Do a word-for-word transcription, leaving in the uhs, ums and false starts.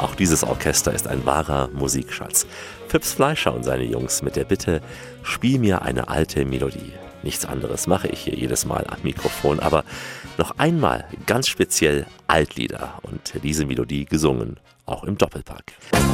Auch dieses Orchester ist ein wahrer Musikschatz. Phipps Fleischer und seine Jungs mit der Bitte, spiel mir eine alte Melodie. Nichts anderes mache ich hier jedes Mal am Mikrofon, aber noch einmal ganz speziell Altlieder und diese Melodie gesungen, auch im Doppelpack.